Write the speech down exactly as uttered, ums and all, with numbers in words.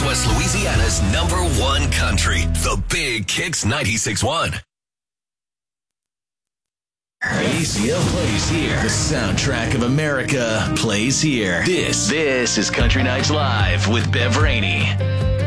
Northwest Louisiana's number one country, the Big Kicks ninety-six point one. A C L plays here. The soundtrack of America plays here. This, this is Country Nights Live with Bev Rainey.